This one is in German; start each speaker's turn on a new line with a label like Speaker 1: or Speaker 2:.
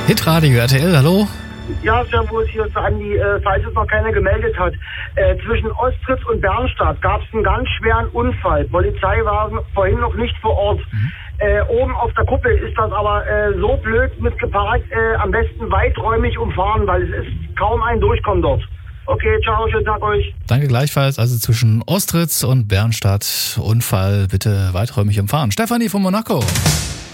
Speaker 1: Hitradio RTL, hallo?
Speaker 2: Ja, servus, hier ist der Andi. Falls es noch keiner gemeldet hat, zwischen Ostritz und Bernstadt gab es einen ganz schweren Unfall. Polizei war vorhin noch nicht vor Ort. Oben auf der Kuppel ist das aber so blöd mit geparkt, am besten weiträumig umfahren, weil es ist kaum ein Durchkommen dort. Okay, ciao, schönen Tag euch.
Speaker 1: Danke gleichfalls. Also zwischen Ostritz und Bernstadt, Unfall, bitte weiträumig umfahren. Stefanie von Monaco.